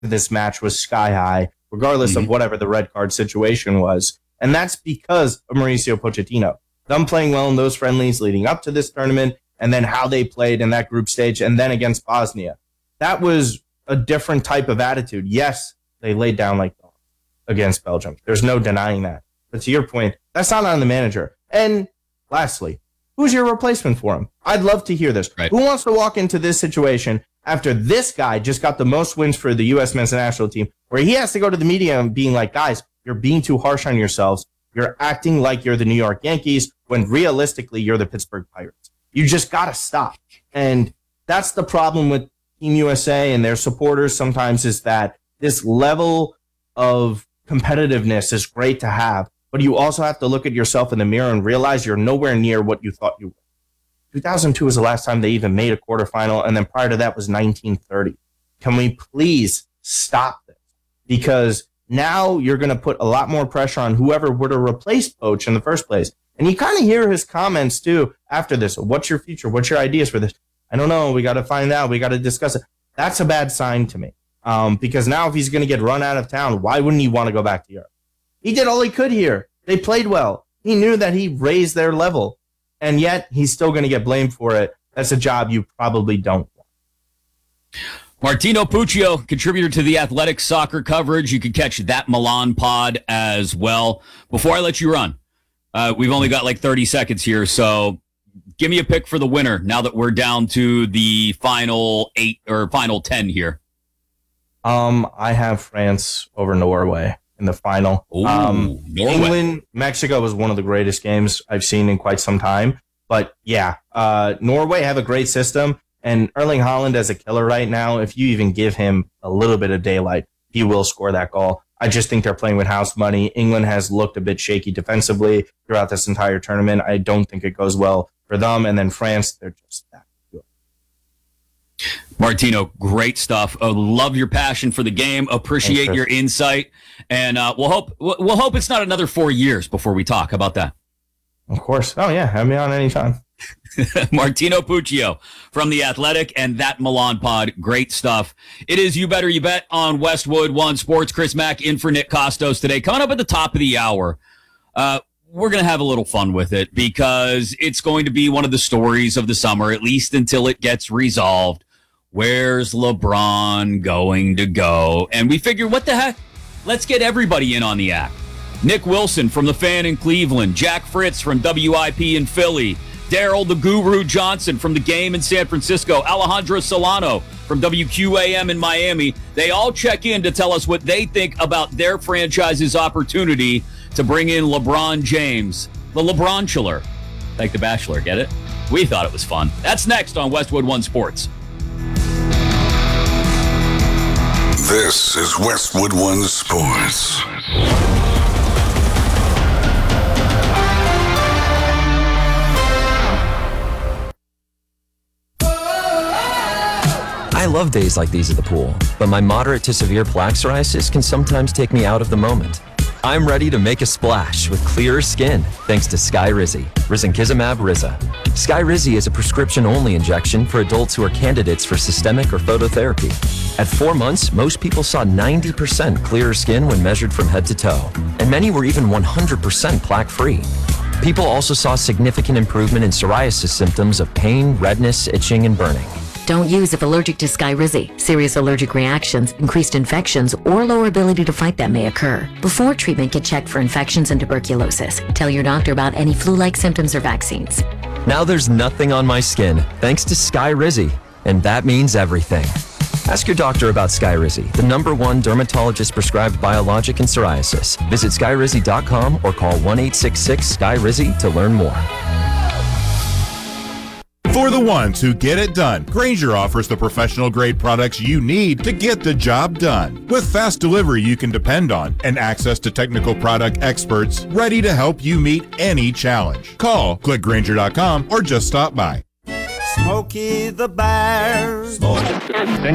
this match was sky high, regardless of whatever the red card situation was. And that's because of Mauricio Pochettino. Them playing well in those friendlies leading up to this tournament, and then how they played in that group stage, and then against Bosnia. That was a different type of attitude. Yes, they laid down like dogs against Belgium. There's no denying that. But to your point, that's not on the manager. And lastly, who's your replacement for him? I'd love to hear this. Right. Who wants to walk into this situation after this guy just got the most wins for the U.S. men's national team, where he has to go to the media and being like, guys, you're being too harsh on yourselves. You're acting like you're the New York Yankees when realistically you're the Pittsburgh Pirates. You just got to stop. And that's the problem with Team USA and their supporters sometimes, is that this level of competitiveness is great to have, but you also have to look at yourself in the mirror and realize you're nowhere near what you thought you were. 2002 was the last time they even made a quarterfinal, and then prior to that was 1930. Can we please stop this? Because now you're going to put a lot more pressure on whoever would have replaced Poach in the first place. And you kind of hear his comments, too, after this. What's your future? What's your ideas for this? I don't know. We got to find out. We got to discuss it. That's a bad sign to me. Because now if he's going to get run out of town, why wouldn't he want to go back to Europe? He did all he could here. They played well. He knew that he raised their level. And yet he's still going to get blamed for it. That's a job you probably don't want. Martino Puccio, contributor to the Athletic Soccer coverage. You can catch that Milan pod as well. Before I let you run, we've only got like 30 seconds here, so give me a pick for the winner now that we're down to the final 8 or final 10 here. I have France over Norway in the final. Norway. England, Mexico was one of the greatest games I've seen in quite some time. But yeah, Norway have a great system. And Erling Haaland as a killer right now, if you even give him a little bit of daylight, he will score that goal. I just think they're playing with house money. England has looked a bit shaky defensively throughout this entire tournament. I don't think it goes well for them. And then France, they're just that good. Martino, great stuff. Love your passion for the game. Appreciate your insight. And we'll hope it's not another 4 years before we talk. How about that? Of course. Oh, yeah. Have me on anytime. Martino Puccio from The Athletic and that Milan pod. Great stuff. It is You Better You Bet on Westwood One Sports. Chris Mack in for Nick Costos today. Coming up at the top of the hour, we're going to have a little fun with it because it's going to be one of the stories of the summer, at least until it gets resolved. Where's LeBron going to go? And we figure, what the heck? Let's get everybody in on the act. Nick Wilson from The Fan in Cleveland, Jack Fritz from WIP in Philly, Daryl the Guru Johnson from The Game in San Francisco, Alejandro Solano from WQAM in Miami. They all check in to tell us what they think about their franchise's opportunity to bring in LeBron James, the LeBron-chiller. Like The Bachelor, get it? We thought it was fun. That's next on Westwood One Sports. This is Westwood One Sports. I love days like these at the pool, but my moderate to severe plaque psoriasis can sometimes take me out of the moment. I'm ready to make a splash with clearer skin thanks to Skyrizi, Risankizumab Riza. Skyrizi is a prescription-only injection for adults who are candidates for systemic or phototherapy. At 4 months, most people saw 90% clearer skin when measured from head to toe, and many were even 100% plaque-free. People also saw significant improvement in psoriasis symptoms of pain, redness, itching, and burning. Don't use if allergic to Skyrizi. Serious allergic reactions, increased infections, or lower ability to fight them may occur. Before treatment, get checked for infections and tuberculosis. Tell your doctor about any flu-like symptoms or vaccines. Now there's nothing on my skin, thanks to Skyrizi, and that means everything. Ask your doctor about Skyrizi, the #1 dermatologist-prescribed biologic in psoriasis. Visit Skyrizi.com or call 1-866-SKYRIZI to learn more. For the ones who get it done, Grainger offers the professional-grade products you need to get the job done. With fast delivery you can depend on and access to technical product experts ready to help you meet any challenge. Call, click Grainger.com, or just stop by. Smokey the Bear.